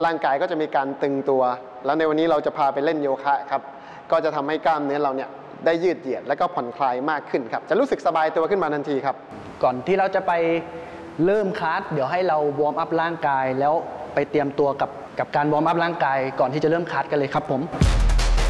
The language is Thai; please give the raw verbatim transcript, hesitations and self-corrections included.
ร่างกายก็จะมีการตึงตัวแล้วในวันนี้เราจะพาไปเล่นโยคะครับก็จะทำให้กล้ามเนื้อเราเนี่ยได้ยืดเหยียดและก็ผ่อนคลายมากขึ้นครับจะรู้สึกสบายตัวขึ้นมาทันทีครับก่อนที่เราจะไปเริ่มคลาสเดี๋ยวให้เราวอร์มอัพร่างกายแล้วไปเตรียมตัวกับกับการวอร์มอัพร่างกายก่อนที่จะเริ่มคลาสกันเลยครับผม